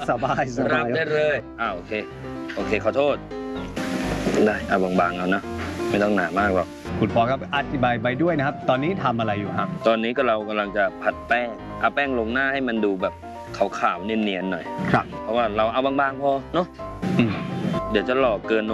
สบายสรัาบยได้เลยโอเคโอเคขอโทษได้เอาบางๆเอานะไม่ต้องหนามากหรอกคุณปอครับอธิบายไปด้วยนะครับ ตอนนี้ทำอะไรอยู่ครับตอนนี้ก็เรากำลังจะผัดแป้งเอาแป้งลงหน้าให้มันดูแบบขาวๆเนียนๆหน่อยครับเพราะว่าเราเอาบางๆพอเนาะอืมเดี๋ยวจะหลอกเกิน